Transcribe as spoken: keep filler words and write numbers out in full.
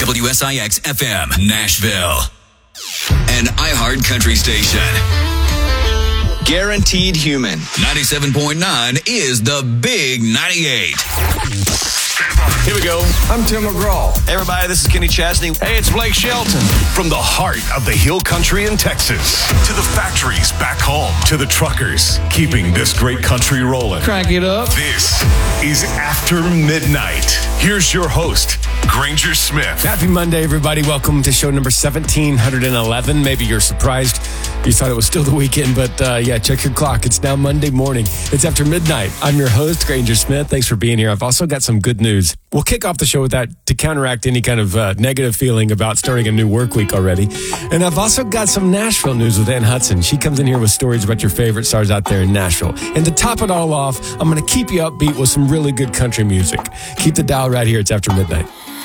W S I X F M, Nashville. An iHeart Country station. Guaranteed Human. ninety-seven point nine is the Big ninety-eight. Here we go. I'm Tim McGraw. Hey everybody, this is Kenny Chesney. Hey, it's Blake Shelton. From the heart of the Hill Country in Texas to the factories back home to the truckers keeping this great country rolling. Crank it up. This is After Midnight. Here's your host, Granger Smith. Happy Monday, everybody. Welcome to show number seventeen eleven. Maybe you're surprised. You thought it was still the weekend, but uh, yeah, check your clock. It's now Monday morning. It's After Midnight. I'm your host, Granger Smith. Thanks for being here. I've also got some good news. We'll kick off the show with that to counteract any kind of uh, negative feeling about starting a new work week already. And I've also got some Nashville news with Ann Hudson. She comes in here with stories about your favorite stars out there in Nashville. And to top it all off, I'm going to keep you upbeat with some really good country music. Keep the dial right here. It's After Midnight.